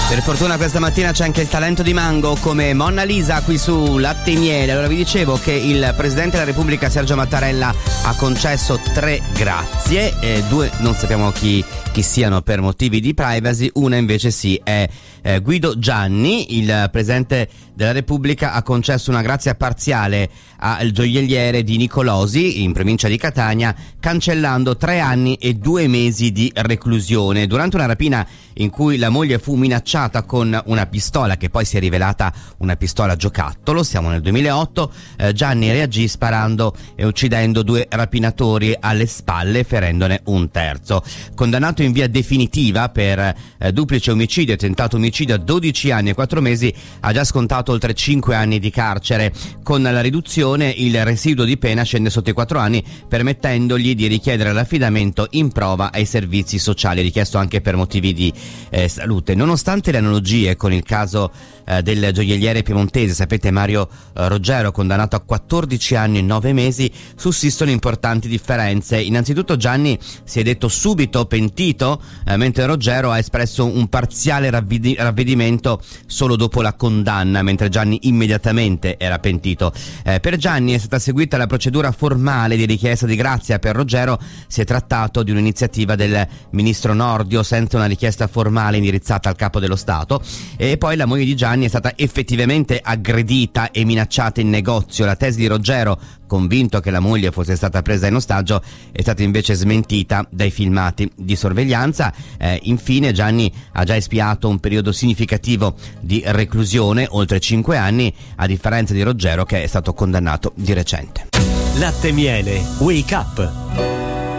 Per fortuna questa mattina c'è anche il talento di Mango come Monna Lisa qui su Latte e Miele. Allora vi dicevo che il Presidente della Repubblica Sergio Mattarella ha concesso 3 grazie, 2 non sappiamo chi siano per motivi di privacy, una invece sì, è Guido Gianni. Il Presidente della Repubblica ha concesso una grazia parziale al gioielliere di Nicolosi in provincia di Catania, cancellando 3 anni e 2 mesi di reclusione durante una rapina in cui la moglie fu minacciata con una pistola che poi si è rivelata una pistola giocattolo. Siamo nel 2008. Gianni reagì sparando e uccidendo 2 rapinatori alle spalle, ferendone un terzo. Condannato in via definitiva per duplice omicidio e tentato omicidio a 12 anni e 4 mesi, ha già scontato oltre 5 anni di carcere. Con la riduzione il residuo di pena scende sotto i 4 anni, permettendogli di richiedere l'affidamento in prova ai servizi sociali, richiesto anche per motivi di salute. Nonostante le analogie con il caso del gioielliere piemontese, sapete, Mario Roggero, condannato a 14 anni e 9 mesi, sussistono importanti differenze. Innanzitutto Gianni si è detto subito pentito, mentre Roggero ha espresso un parziale ravvedimento solo dopo la condanna, mentre Gianni immediatamente era pentito. Per Gianni è stata seguita la procedura formale di richiesta di grazia. Per Roggero si è trattato di un'iniziativa del ministro Nordio senza una richiesta formale indirizzata al capo dello Stato. E poi la moglie di Gianni è stata effettivamente aggredita e minacciata in negozio. La tesi di Roggero, convinto che la moglie fosse stata presa in ostaggio, è stata invece smentita dai filmati di sorveglianza. Infine Gianni ha già espiato un periodo significativo di reclusione, oltre 5 anni, a differenza di Roggero che è stato condannato di recente. Latte e Miele, Wake Up.